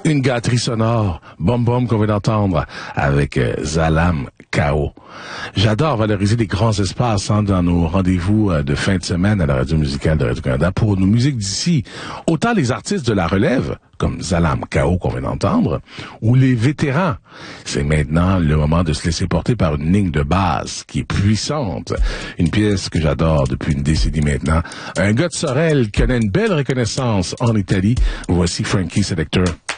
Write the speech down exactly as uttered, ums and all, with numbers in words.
Une gâterie sonore, Bom Bom qu'on vient d'entendre avec euh, Zalam K O. J'adore valoriser les grands espaces hein, dans nos rendez-vous euh, de fin de semaine à la radio musicale de Radio-Canada pour nos musiques d'ici. Autant les artistes de la relève, comme Zalam K O qu'on vient d'entendre, ou les vétérans. C'est maintenant le moment de se laisser porter par une ligne de basse qui est puissante. Une pièce que j'adore depuis une décennie maintenant. Un gars de Sorel qui connaît une belle reconnaissance en Italie. Voici Frankie Selector